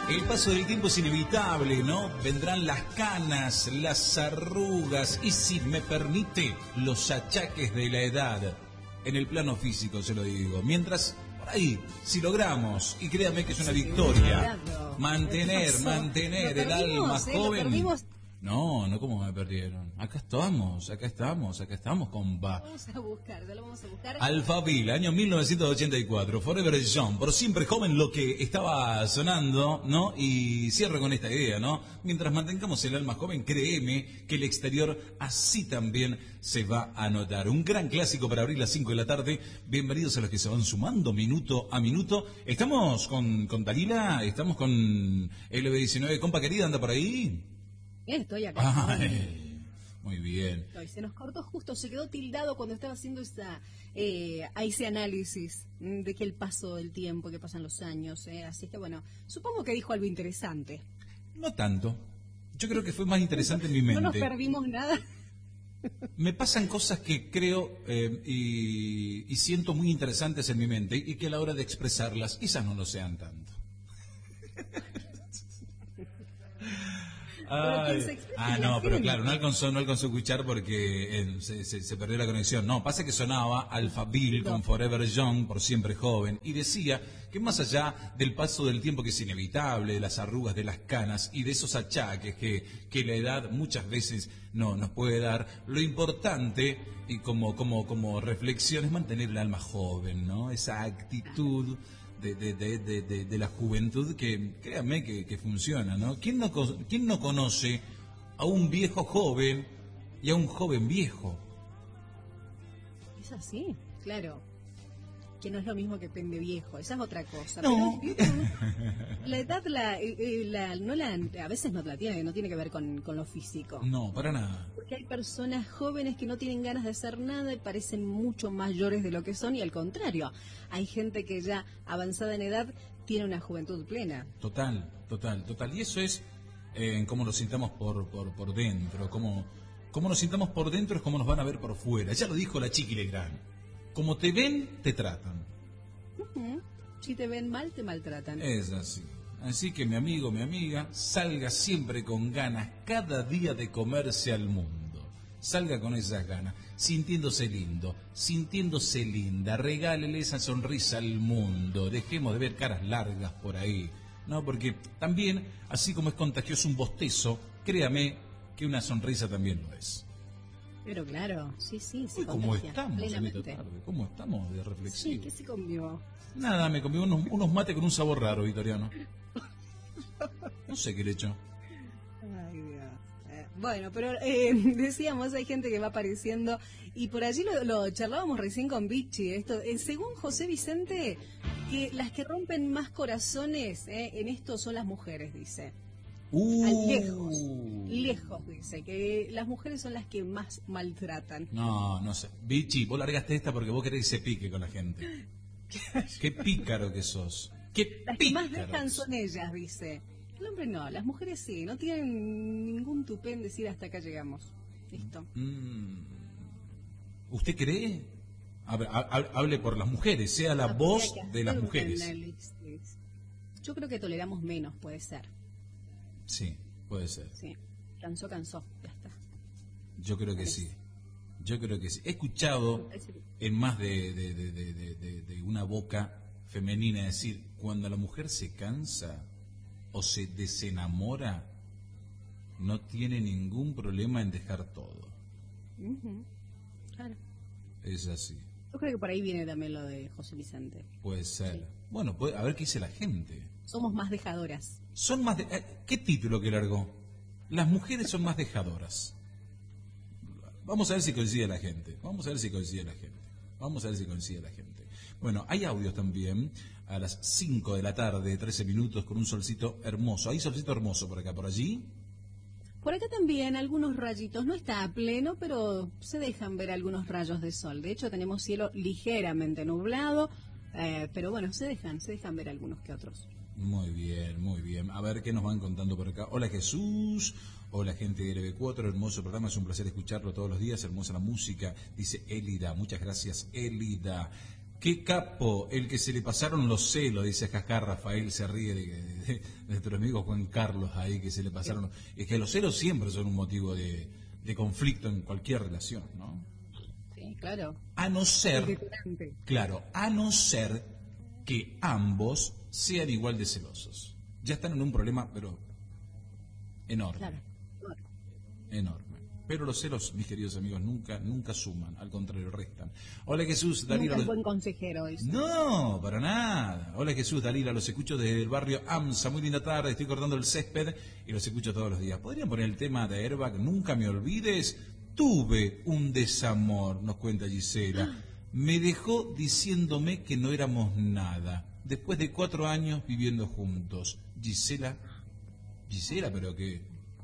El paso del tiempo es inevitable, ¿no? Vendrán las canas, las arrugas y, si me permite, los achaques de la edad. En el plano físico, se lo digo. Mientras, por ahí, si logramos, y créame que es una victoria, mantener el alma joven. No, ¿cómo me perdieron? Acá estamos, compa. Ya lo vamos a buscar. Alphaville, año 1984, Forever Young, por siempre joven, lo que estaba sonando, ¿no? Y cierro con esta idea, ¿no? Mientras mantengamos el alma joven, créeme que el exterior así también se va a notar. Un gran clásico para abrir las 5 de la tarde. Bienvenidos a los que se van sumando minuto a minuto. Estamos con Dalila, estamos con LB19, compa querida, ¿anda por ahí? Estoy acá. Ay, muy bien. Se nos cortó justo, se quedó tildado cuando estaba haciendo ese análisis de que el paso del tiempo, que pasan los años. Así que bueno, supongo que dijo algo interesante. No tanto. Yo creo que fue más interesante en mi mente. No nos perdimos nada. Me pasan cosas que creo y siento muy interesantes en mi mente y que a la hora de expresarlas quizás no lo sean tanto. Pero claro, no alcanzó a escuchar porque se perdió la conexión. No, pasa que sonaba Alphaville con Forever Young, por siempre joven, y decía que más allá del paso del tiempo que es inevitable, de las arrugas, de las canas y de esos achaques que la edad muchas veces no nos puede dar, lo importante y como reflexión es mantener el alma joven, ¿no? Esa actitud de la juventud que, créanme, que funciona, ¿no? ¿Quién no conoce a un viejo joven y a un joven viejo? Es así, claro. Que no es lo mismo que pende viejo, esa es otra cosa. No. Pero la edad a veces no la tiene, no tiene que ver con lo físico. No, para nada. Porque hay personas jóvenes que no tienen ganas de hacer nada y parecen mucho mayores de lo que son, y al contrario, hay gente que ya avanzada en edad tiene una juventud plena. Total. Y eso es cómo nos sintamos por dentro, cómo nos sintamos por dentro es como nos van a ver por fuera. Ya lo dijo la Chiqui Legrand. Como te ven, te tratan. Si te ven mal, te maltratan. Es así. Así que mi amigo, mi amiga, salga siempre con ganas cada día de comerse al mundo. Salga con esas ganas, sintiéndose lindo, sintiéndose linda. Regálele esa sonrisa al mundo. Dejemos de ver caras largas por ahí. No, porque también, así como es contagioso un bostezo, créame que una sonrisa también lo es. Pero claro, sí, ¿Cómo estamos en esta tarde? ¿Cómo estamos de reflexión? Sí, ¿qué se comió? Nada, me comí unos mates con un sabor raro, Vitoriano. No sé qué le echo. Ay, Dios. Bueno, pero decíamos, hay gente que va apareciendo, y por allí lo charlábamos recién con Vichy. Esto, según José Vicente, que las que rompen más corazones en esto son las mujeres, dice. Lejos, dice, que las mujeres son las que más maltratan. No sé. Vichy, vos largaste esta porque vos querés que se pique con la gente. Qué pícaro que sos. Las que más dejan son ellas, dice. El hombre no, las mujeres sí, no tienen ningún tupé en decir hasta acá llegamos. Listo. ¿Usted cree? Hable por las mujeres, sea la voz de las mujeres. Yo creo que toleramos menos, puede ser. Sí, puede ser. Sí, cansó, ya está. Yo creo que sí. He escuchado en más de una boca femenina decir, cuando la mujer se cansa o se desenamora, no tiene ningún problema en dejar todo. Claro. Es así. Yo creo que por ahí viene también lo de José Vicente. Puede ser. Sí. Bueno, a ver qué dice la gente. Somos más dejadoras. Son más ¿qué título que largó? Las mujeres son más dejadoras. Vamos a ver si coincide la gente. Bueno, hay audios también a las 5 de la tarde, 13 minutos, con un solcito hermoso. ¿Hay solcito hermoso por acá, por allí? Por acá también algunos rayitos. No está a pleno, pero se dejan ver algunos rayos de sol. De hecho, tenemos cielo ligeramente nublado, pero bueno, se dejan ver algunos que otros. Muy bien. A ver qué nos van contando por acá. Hola Jesús, hola gente de LB4, hermoso programa, es un placer escucharlo todos los días, hermosa la música, dice Elida, muchas gracias Elida. Qué capo, el que se le pasaron los celos, dice acá Rafael, se ríe de nuestro amigo Juan Carlos ahí, que se le pasaron. Es que los celos siempre son un motivo de conflicto en cualquier relación, ¿no? Sí, claro. A no ser, Detonante. claro, a no ser que ambos sean igual de celosos. Ya están en un problema, pero enorme. Claro. Enorme. Pero los celos, mis queridos amigos, nunca suman, al contrario, restan. Hola Jesús, Dalila. Nunca es buen consejero eso. No, para nada. Hola Jesús, Dalila, los escucho desde el barrio AMSA. Muy linda tarde, estoy cortando el césped y los escucho todos los días. ¿Podrían poner el tema de Airbag? Nunca me olvides. Tuve un desamor, nos cuenta Gisela. Me dejó diciéndome que no éramos nada. Después de 4 años viviendo juntos. Gisela, pero que...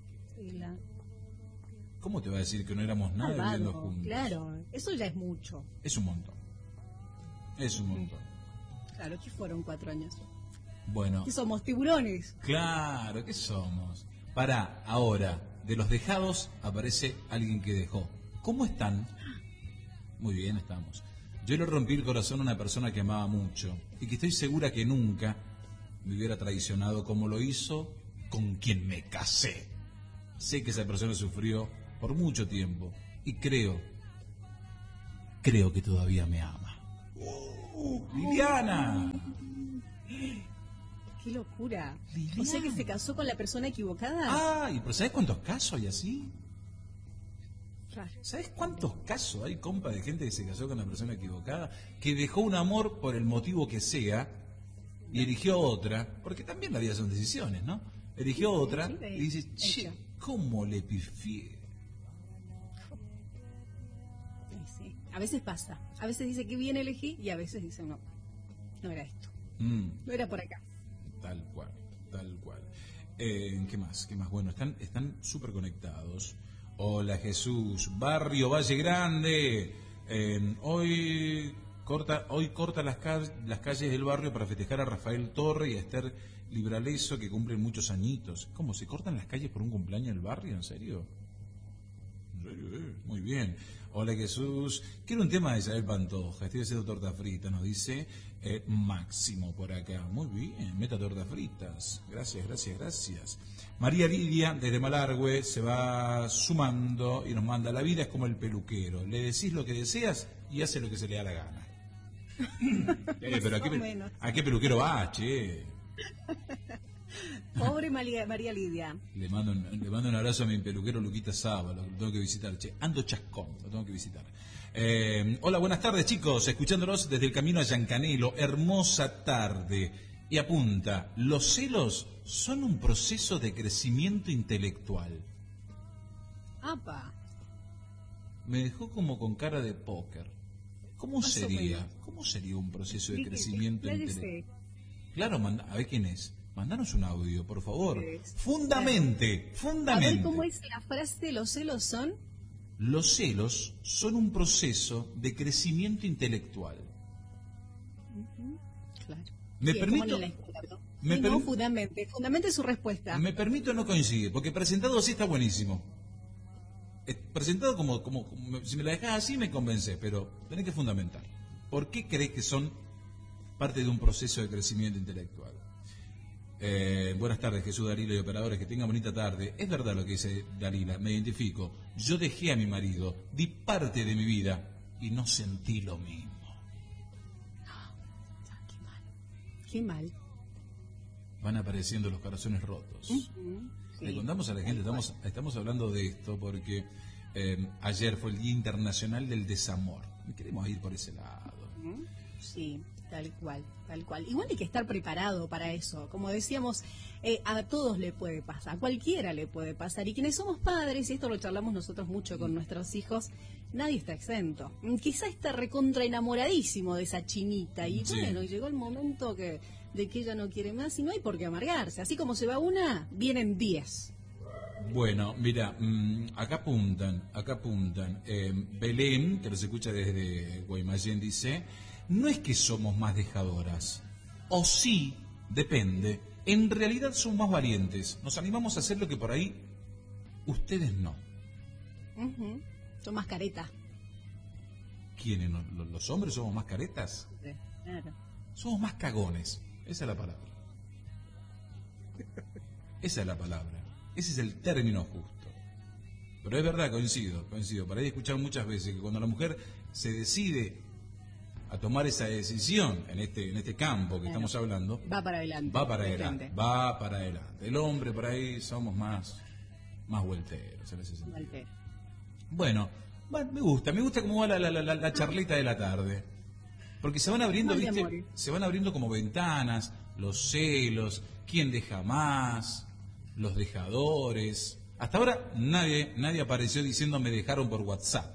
¿Cómo te va a decir que no éramos nada viviendo juntos? Claro, eso ya es mucho. Es un montón. Es un montón. Claro, ¿qué fueron 4 años? Bueno. ¿Qué somos, tiburones? Claro, ¿qué somos? Para, ahora, de los dejados aparece alguien que dejó. ¿Cómo están? Muy bien, estamos. Yo le rompí el corazón a una persona que amaba mucho y que estoy segura que nunca me hubiera traicionado como lo hizo con quien me casé. Sé que esa persona sufrió por mucho tiempo y creo que todavía me ama. ¡Liliana! ¡Qué locura! Liliana. O sea que se casó con la persona equivocada. Ah, ¿y pero sabes cuántos casos hay así? Claro. ¿Sabes cuántos casos hay, compa, de gente que se casó con la persona equivocada? Que dejó un amor por el motivo que sea y eligió otra, porque también la vida son decisiones, ¿no? Eligió otra y dice, che, ¿cómo le pifié? Sí. A veces pasa. A veces dice que bien elegí y a veces dice no era esto. No era por acá. Tal cual, tal cual. ¿Qué más? Bueno, están súper conectados. Hola Jesús, Barrio Valle Grande. Hoy corta las calles del barrio para festejar a Rafael Torre y a Esther Libraleso, que cumplen muchos añitos. ¿Cómo, se cortan las calles por un cumpleaños del barrio? ¿En serio? ¿En serio? Muy bien. Hola Jesús, quiero un tema de Isabel Pantoja. Estoy haciendo torta frita, nos dice Máximo por acá. Muy bien, meta tortas fritas. Gracias. María Lidia, desde Malargüe, se va sumando y nos manda: la vida es como el peluquero. Le decís lo que deseas y hace lo que se le da la gana. Pero ¿a qué peluquero va, che? Pobre María Lidia. Le mando un abrazo a mi peluquero Luquita Saba, lo tengo que visitar. Che, ando chascón, lo tengo que visitar. Hola, buenas tardes chicos, escuchándolos desde el camino a Yancanelo, hermosa tarde. Y apunta, los celos son un proceso de crecimiento intelectual. ¡Apa! Me dejó como con cara de póker. ¿Cómo sería un proceso de crecimiento intelectual? Claro, a ver quién es. Mandanos un audio, por favor. Fundamente. A ver cómo es la frase, los celos son. Los celos son un proceso de crecimiento intelectual. Claro. Me permito. Fundamente su respuesta. Me permito no coincide, porque presentado así está buenísimo. Presentado como si me la dejás así me convence, pero tenés que fundamentar. ¿Por qué crees que son parte de un proceso de crecimiento intelectual? Buenas tardes, Jesús, Dalila y operadores, que tengan bonita tarde. Es verdad lo que dice Dalila, me identifico. Yo dejé a mi marido, di parte de mi vida y no sentí lo mismo. Qué mal. Van apareciendo los corazones rotos. Sí, le contamos a la gente, estamos hablando de esto porque ayer fue el Día Internacional del Desamor. Queremos ir por ese lado. Sí. Tal cual. Igual hay que estar preparado para eso. Como decíamos, a todos le puede pasar, a cualquiera le puede pasar. Y quienes somos padres, y esto lo charlamos nosotros mucho con nuestros hijos, nadie está exento. Quizá está recontra enamoradísimo de esa chinita. Y bueno, llegó el momento de que ella no quiere más y no hay por qué amargarse. Así como se va una, vienen 10. Bueno, mira, acá apuntan. Belén, que nos escucha desde Guaymallén, dice: no es que somos más dejadoras, o sí, depende. En realidad somos más valientes. Nos animamos a hacer lo que por ahí ustedes no. Son más caretas. ¿Quiénes? ¿Los hombres somos más caretas? Claro. Somos más cagones. Esa es la palabra. Esa es la palabra. Ese es el término justo. Pero es verdad, coincido. Por ahí he escuchado muchas veces que cuando la mujer se decide a tomar esa decisión en este campo que estamos hablando, va para adelante. Va para adelante. El hombre por ahí somos más vuelteros en ese sentido. Bueno, me gusta cómo va la charlita de la tarde. Porque se van abriendo, ¿viste? Se van abriendo como ventanas, los celos, quién deja más, los dejadores. Hasta ahora nadie apareció diciendo me dejaron por WhatsApp.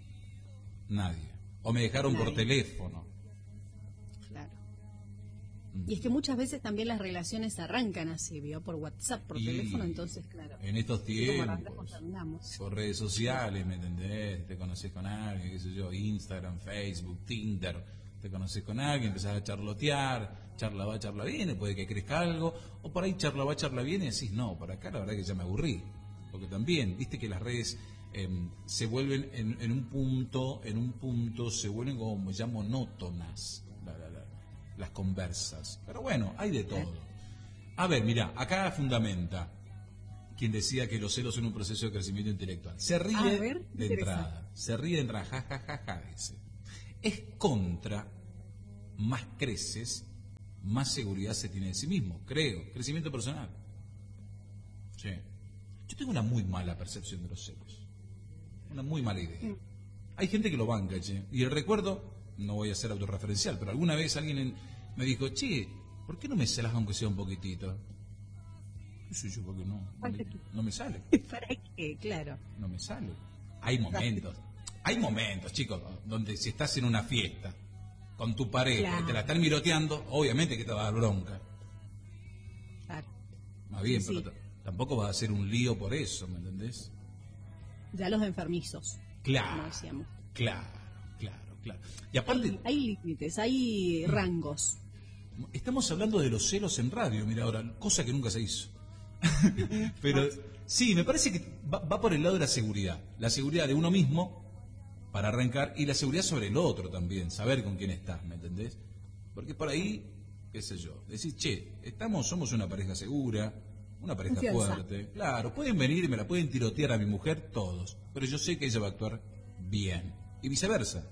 Nadie. O me dejaron por teléfono. Claro. Y es que muchas veces también las relaciones arrancan así, ¿vio? Por WhatsApp, por teléfono, entonces, claro. En estos tiempos, por redes sociales, ¿me entendés? Te conoces con alguien, qué sé yo, Instagram, Facebook, Tinder, te conoces con alguien, empezás a charlotear, charla va, charla viene, puede que crezca algo, o por ahí charla va, charla viene y decís, no, por acá la verdad que ya me aburrí. Porque también, viste que las redes se vuelven en un punto se vuelven como ya monótonas las conversas. Pero bueno, hay de todo. A ver, mirá, acá fundamenta quien decía que los celos son un proceso de crecimiento intelectual. Se ríe de entrada, ja, dice. Es contra, más creces, más seguridad se tiene de sí mismo, creo, crecimiento personal. Sí. Yo tengo una muy mala percepción de los celos. Una muy mala idea. Hay gente que lo banca, che. Y el recuerdo, no voy a ser autorreferencial, pero alguna vez alguien me dijo, che, ¿por qué no me celas aunque sea un poquitito? ¿Qué sé yo? Porque no me sale. ¿Para qué? Claro. No me sale. Hay momentos, chicos, donde si estás en una fiesta con tu pareja y te la están miroteando, obviamente que te va a dar bronca. Claro. Más bien, sí. Pero tampoco vas a hacer un lío por eso, ¿me entendés? Ya los enfermizos. Claro, como decíamos. Claro. Y aparte, hay límites, hay rangos. Estamos hablando de los celos en radio, mira ahora, cosa que nunca se hizo. Pero sí, me parece que va por el lado de la seguridad de uno mismo para arrancar y la seguridad sobre el otro también, saber con quién estás, ¿me entendés? Porque por ahí, qué sé yo, decís, che, somos una pareja segura, una pareja fuerte. Claro, pueden venir y me la pueden tirotear a mi mujer todos, pero yo sé que ella va a actuar bien. Y viceversa.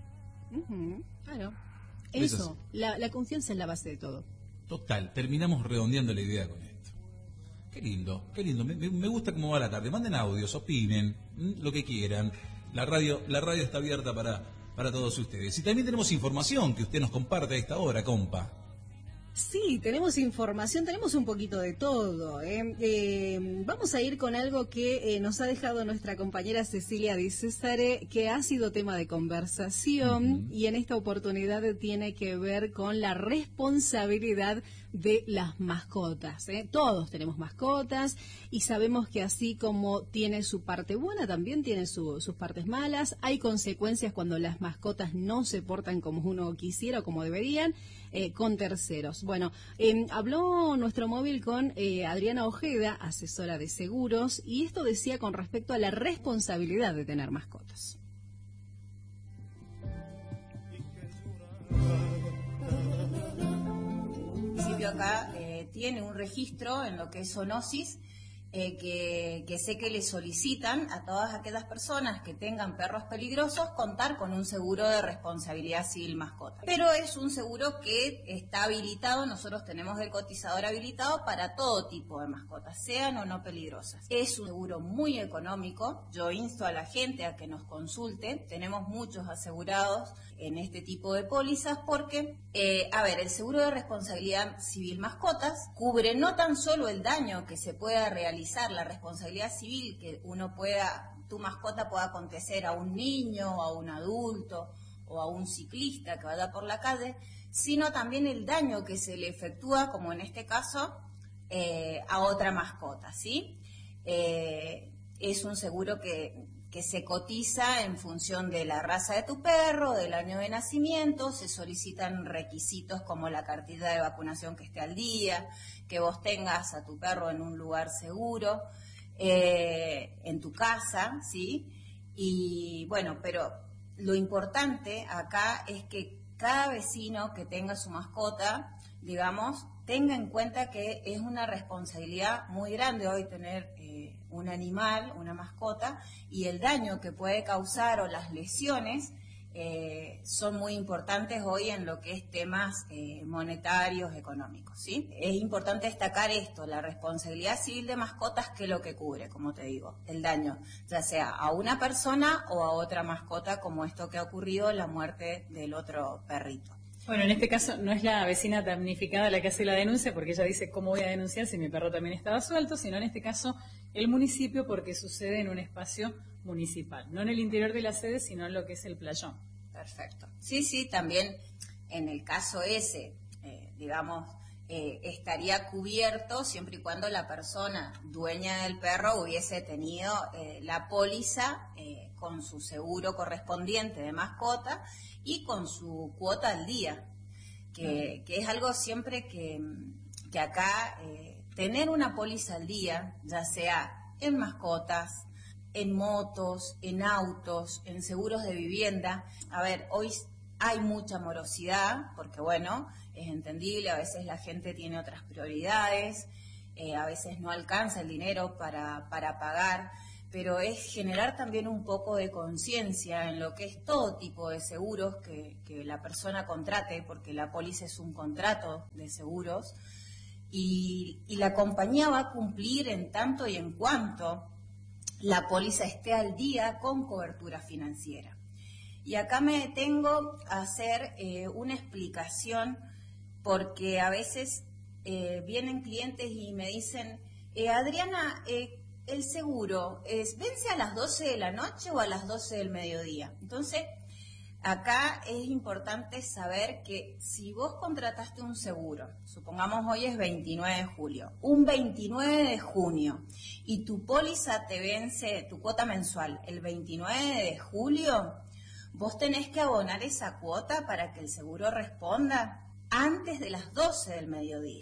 Claro. Eso, la confianza es la base de todo. Total, terminamos redondeando la idea con esto. Qué lindo. Me gusta cómo va la tarde. Manden audios, opinen, lo que quieran. La radio está abierta para todos ustedes. Y también tenemos información que usted nos comparte a esta hora, compa. Sí, tenemos información, tenemos un poquito de todo. Vamos a ir con algo que nos ha dejado nuestra compañera Cecilia Di Cesare, que ha sido tema de conversación y en esta oportunidad tiene que ver con la responsabilidad de las mascotas. Todos tenemos mascotas y sabemos que así como tiene su parte buena, también tiene sus partes malas. Hay consecuencias cuando las mascotas no se portan como uno quisiera o como deberían. Con terceros. Bueno, habló nuestro móvil con Adriana Ojeda, asesora de seguros, y esto decía con respecto a la responsabilidad de tener mascotas. El municipio acá tiene un registro en lo que es zoonosis, que sé que le solicitan a todas aquellas personas que tengan perros peligrosos contar con un seguro de responsabilidad civil mascota. Pero es un seguro que está habilitado, nosotros tenemos el cotizador habilitado para todo tipo de mascotas, sean o no peligrosas. Es un seguro muy económico, yo insto a la gente a que nos consulte, tenemos muchos asegurados en este tipo de pólizas porque, el seguro de responsabilidad civil mascotas cubre no tan solo el daño que se pueda realizar, la responsabilidad civil que tu mascota pueda acontecer a un niño, a un adulto o a un ciclista que vaya por la calle, sino también el daño que se le efectúa, como en este caso, a otra mascota, ¿sí? Es un seguro que se cotiza en función de la raza de tu perro, del año de nacimiento, se solicitan requisitos como la cartilla de vacunación que esté al día, que vos tengas a tu perro en un lugar seguro, en tu casa, ¿sí? Y bueno, pero lo importante acá es que cada vecino que tenga su mascota, digamos, tenga en cuenta que es una responsabilidad muy grande hoy tener un animal, una mascota, y el daño que puede causar o las lesiones son muy importantes hoy en lo que es temas monetarios, económicos, ¿sí? Es importante destacar esto, la responsabilidad civil de mascotas, que es lo que cubre, como te digo, el daño, ya sea a una persona o a otra mascota, como esto que ha ocurrido, la muerte del otro perrito. Bueno, en este caso no es la vecina damnificada la que hace la denuncia, porque ella dice cómo voy a denunciar si mi perro también estaba suelto, sino en este caso el municipio, porque sucede en un espacio municipal, no en el interior de la sede, sino en lo que es el playón. Perfecto. Sí, también en el caso ese, digamos, estaría cubierto siempre y cuando la persona dueña del perro hubiese tenido la póliza con su seguro correspondiente de mascota y con su cuota al día, que es algo siempre que acá tener una póliza al día, ya sea en mascotas, en motos, en autos, en seguros de vivienda. A ver, hoy hay mucha morosidad, porque bueno, es entendible, a veces la gente tiene otras prioridades, a veces no alcanza el dinero para pagar, pero es generar también un poco de conciencia en lo que es todo tipo de seguros que la persona contrate, porque la póliza es un contrato de seguros, y la compañía va a cumplir en tanto y en cuanto la póliza esté al día con cobertura financiera. Y acá me detengo a hacer una explicación, porque a veces vienen clientes y me dicen, Adriana, el seguro, ¿vence a las 12 de la noche o a las 12 del mediodía? Entonces, acá es importante saber que si vos contrataste un seguro, supongamos hoy es 29 de julio, un 29 de junio, y tu póliza te vence, tu cuota mensual, el 29 de julio, vos tenés que abonar esa cuota para que el seguro responda antes de las 12 del mediodía.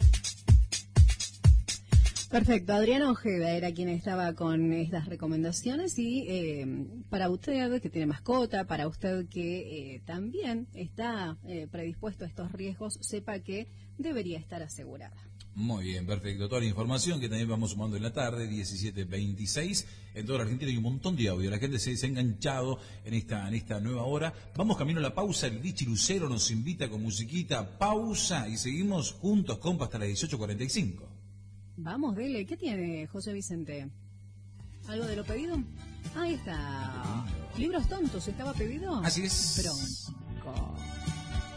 Perfecto, Adriana Ojeda era quien estaba con estas recomendaciones y para usted que tiene mascota, para usted que también está predispuesto a estos riesgos, sepa que debería estar asegurada. Muy bien, perfecto. Toda la información que también vamos sumando en la tarde, 17:26, en toda la Argentina hay un montón de audio. La gente se ha enganchado en esta nueva hora. Vamos camino a la pausa. El Vichy Lucero nos invita con musiquita. Pausa y seguimos juntos, compa, hasta las 18:45. Vamos, dele. ¿Qué tiene José Vicente? ¿Algo de lo pedido? Ahí está. ¿Libros tontos estaba pedido? Así es. Pronto.